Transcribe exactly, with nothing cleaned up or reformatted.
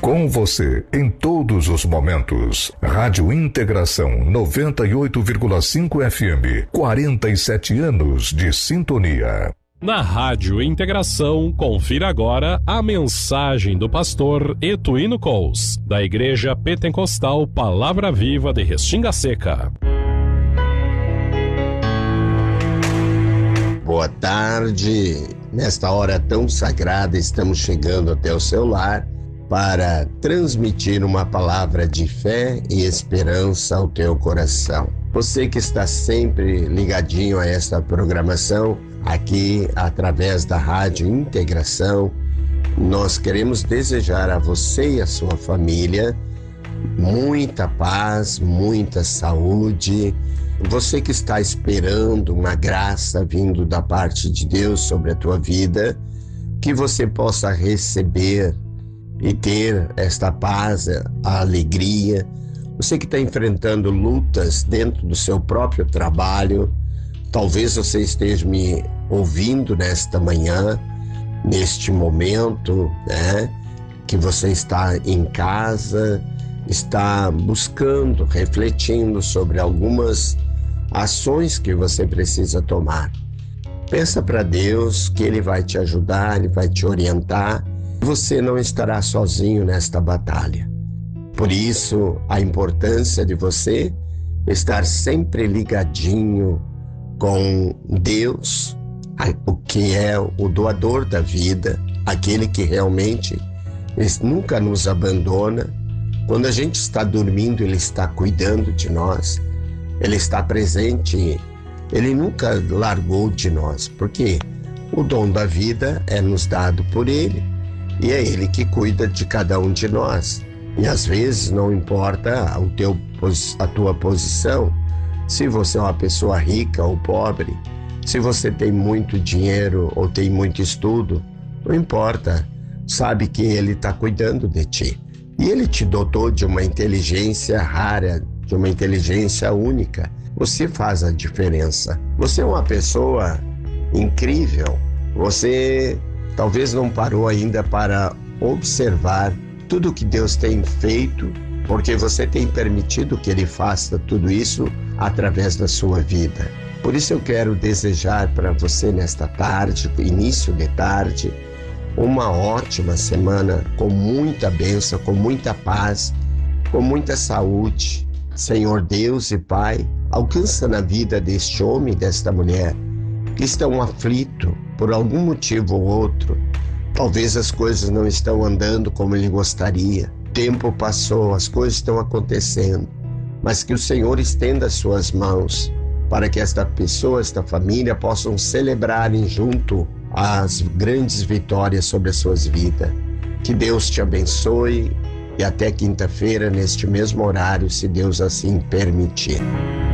Com você, em todos os momentos. Rádio Integração noventa e oito vírgula cinco F M. quarenta e sete anos de sintonia. Na Rádio Integração, confira agora a mensagem do pastor Etuino Cous, da Igreja Pentecostal Palavra Viva de Restinga Seca. Boa tarde. Nesta hora tão sagrada, estamos chegando até o seu lar para transmitir uma palavra de fé e esperança ao teu coração. Você que está sempre ligadinho a esta programação, aqui através da Rádio Integração, nós queremos desejar a você e a sua família muita paz, muita saúde. Você que está esperando uma graça vindo da parte de Deus sobre a tua vida, que você possa receber e ter esta paz, a alegria. Você que está enfrentando lutas dentro do seu próprio trabalho, talvez você esteja me ouvindo nesta manhã, neste momento, né? Que você está em casa, está buscando, refletindo sobre algumas ações que você precisa tomar. Peça para Deus que Ele vai te ajudar, Ele vai te orientar. Você não estará sozinho nesta batalha. Por isso, a importância de você estar sempre ligadinho com Deus, o que é o doador da vida, aquele que realmente nunca nos abandona. Quando a gente está dormindo, Ele está cuidando de nós, Ele está presente, Ele nunca largou de nós, porque o dom da vida é nos dado por Ele. E é Ele que cuida de cada um de nós. E às vezes não importa o teu, a tua posição, se você é uma pessoa rica ou pobre, se você tem muito dinheiro ou tem muito estudo, não importa. Sabe que Ele está cuidando de ti. E Ele te dotou de uma inteligência rara, de uma inteligência única. Você faz a diferença. Você é uma pessoa incrível. Você talvez não parou ainda para observar tudo que Deus tem feito, porque você tem permitido que Ele faça tudo isso através da sua vida. Por isso eu quero desejar para você nesta tarde, início de tarde, uma ótima semana com muita bênção, com muita paz, com muita saúde. Senhor Deus e Pai, alcança na vida deste homem e desta mulher que estão aflitos por algum motivo ou outro. Talvez as coisas não estão andando como ele gostaria. O tempo passou, as coisas estão acontecendo, mas que o Senhor estenda as suas mãos para que esta pessoa, esta família possam celebrarem junto as grandes vitórias sobre as suas vidas. Que Deus te abençoe e até quinta-feira, neste mesmo horário, se Deus assim permitir.